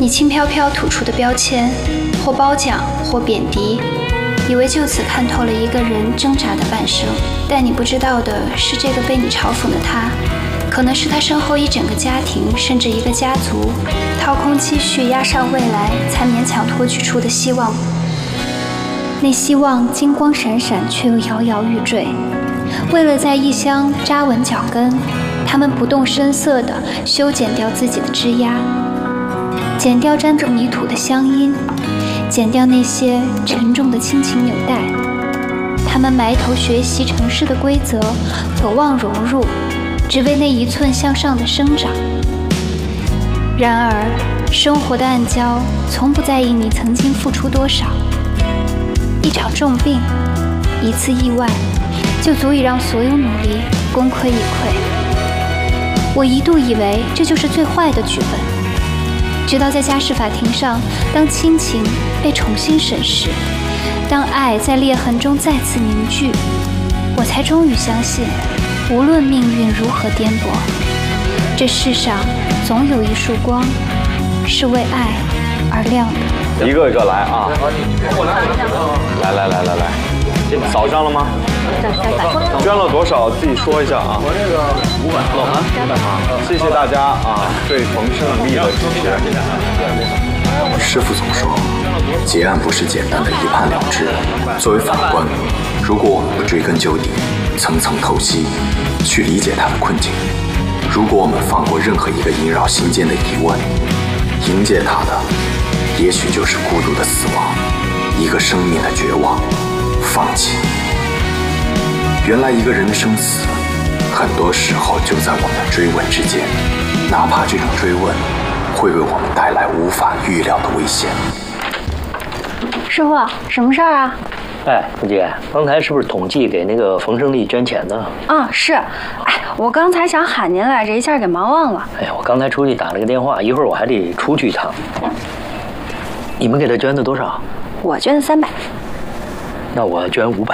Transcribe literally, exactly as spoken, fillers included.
你轻飘飘吐出的标签，或褒奖，或贬低，以为就此看透了一个人挣扎的半生。但你不知道的是，这个被你嘲讽的他，可能是他身后一整个家庭，甚至一个家族，掏空积蓄押上未来，才勉强托举出的希望。那希望金光闪闪，却又摇摇欲坠。为了在异乡扎稳脚跟，他们不动声色地修剪掉自己的枝桠，剪掉沾着泥土的乡音，剪掉那些沉重的亲情纽带。他们埋头学习城市的规则，渴望融入，只为那一寸向上的生长。然而，生活的暗礁从不在意你曾经付出多少。一场重病，一次意外，就足以让所有努力功亏一篑。我一度以为这就是最坏的剧本，直到在家事法庭上，当亲情被重新审视，当爱在裂痕中再次凝聚，我才终于相信，无论命运如何颠簸，这世上总有一束光是为爱而亮的。 一个一个来啊！来来来来来，扫上了吗？捐了多少？自己说一下啊。我这个五百，老韩五百啊！谢谢大家啊，对冯胜利的支持。 师父总说，结案不是简单的一判了之。作为法官，如果我们不追根究底，层层透析，去理解他的困境，如果我们放过任何一个萦绕心间的疑问，迎接他的，也许就是孤独的死亡，一个生命的绝望，放弃。原来一个人的生死，很多时候就在我们的追问之间，哪怕这种追问会为我们带来无法预料的危险。 师傅，什么事儿啊？ 哎，吴姐，刚才是不是统计给那个冯胜利捐钱呢？ 啊，是。哎，我刚才想喊您来着，一下给忙忘了。 哎呀，我刚才出去打了个电话，一会儿我还得出去一趟。你们给他捐的多少？ 我捐的三百。 那我捐五百。